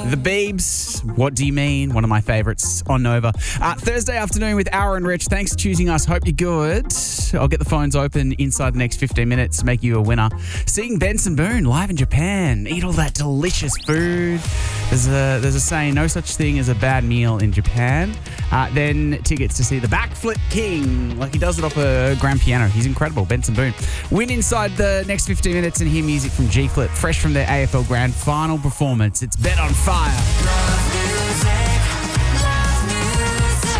The Beebs, What Do You Mean? One of my favourites on Nova. Thursday afternoon with Ara and Rich. Thanks for choosing us. Hope you're good. I'll get the phones open inside the next 15 minutes to make you a winner. Seeing Benson Boone live in Japan. Eat all that delicious food. There's a saying, no such thing as a bad meal in Japan. Then tickets to see the Backflip King. Like he does it off a grand piano. He's incredible, Benson Boone. Win inside the next 15 minutes and hear music from G-Flip, fresh from their AFL Grand Final performance. It's Bet on Fire. Love music, love music.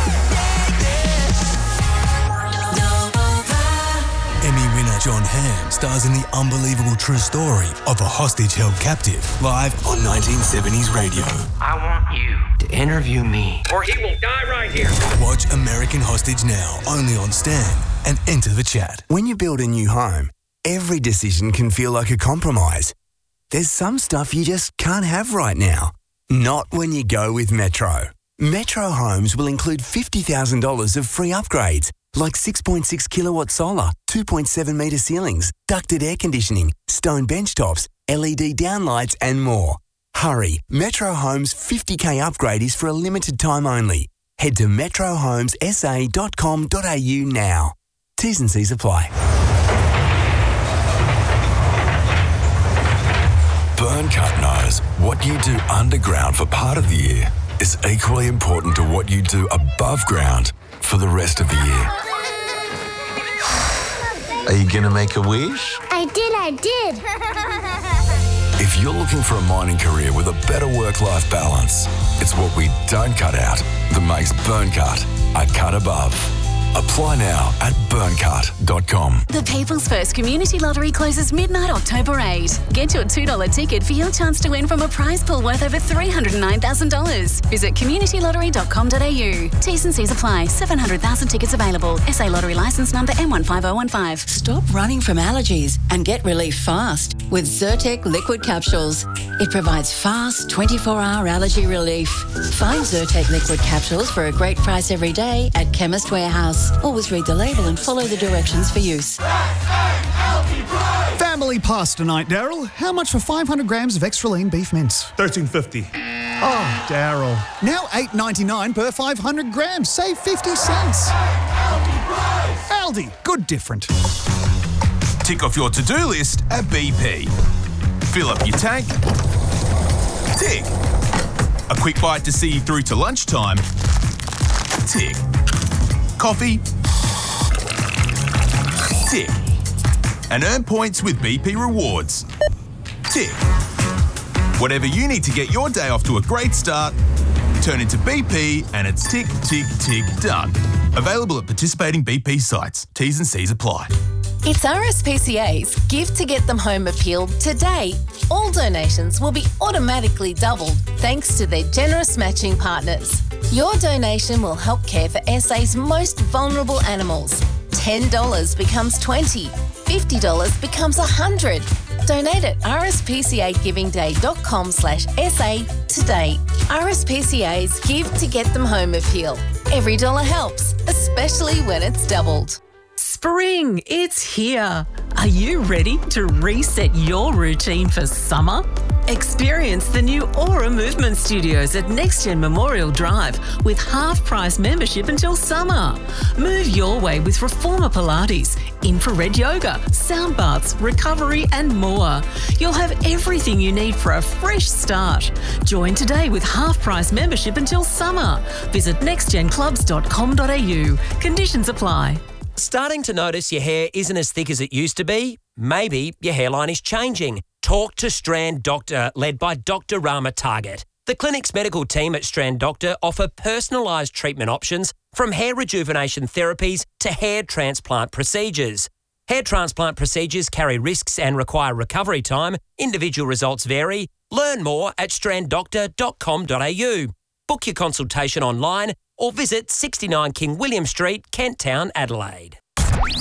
Emmy winner John Hamm stars in the unbelievable true story of a hostage held captive, live on 1970s radio. I want you to interview me, or he will die right here. Watch American Hostage now, only on Stan, and enter the chat. When you build a new home, every decision can feel like a compromise. There's some stuff you just can't have right now. Not when you go with Metro. Metro Homes will include $50,000 of free upgrades, like 6.6 kilowatt solar, 2.7 metre ceilings, ducted air conditioning, stone bench tops, LED downlights and more. Hurry, Metro Homes 50k upgrade is for a limited time only. Head to metrohomesa.com.au now. T's and C's apply. Burncut knows what you do underground for part of the year is equally important to what you do above ground for the rest of the year. Are you going to make a wish? I did. If you're looking for a mining career with a better work-life balance, it's what we don't cut out that makes Burncut a cut above. Apply now at burncut.com. The People's First Community Lottery closes midnight October 8. Get your $2 ticket for your chance to win from a prize pool worth over $309,000. Visit communitylottery.com.au. T's and C's apply. 700,000 tickets available. SA Lottery licence number M15015. Stop running from allergies and get relief fast with Zyrtec liquid capsules. It provides fast 24-hour allergy relief. Find Zyrtec liquid capsules for a great price every day at Chemist Warehouse. Always read the label and follow the directions for use. Family pasta night, Daryl. How much for 500 grams of extra lean beef mince? $13.50. Oh, Daryl. Now $8.99 per 500 grams. Save 50 cents. Aldi. Good different. Tick off your to-do list at BP. Fill up your tank. Tick. A quick bite to see you through to lunchtime. Tick. Coffee. Tick. And earn points with BP Rewards. Tick. Whatever you need to get your day off to a great start, turn into BP and it's tick, tick, tick, done. Available at participating BP sites. T's and C's apply. It's RSPCA's Give to Get Them Home appeal today. All donations will be automatically doubled thanks to their generous matching partners. Your donation will help care for SA's most vulnerable animals. $10 becomes $20, $50 becomes $100. Donate at rspcagivingday.com/SA today. RSPCA's Give to Get Them Home appeal. Every dollar helps, especially when it's doubled. Spring, it's here. Are you ready to reset your routine for summer? Experience the new Aura Movement Studios at NextGen Memorial Drive with half-price membership until summer. Move your way with Reformer Pilates, infrared yoga, sound baths, recovery and more. You'll have everything you need for a fresh start. Join today with half-price membership until summer. Visit nextgenclubs.com.au. Conditions apply. Starting to notice your hair isn't as thick as it used to be? Maybe your hairline is changing. Talk to Strand Doctor, led by Dr. Rama Target. The clinic's medical team at Strand Doctor offer personalised treatment options from hair rejuvenation therapies to hair transplant procedures. Hair transplant procedures carry risks and require recovery time. Individual results vary. Learn more at stranddoctor.com.au. Book your consultation online or visit 69 King William Street, Kent Town, Adelaide.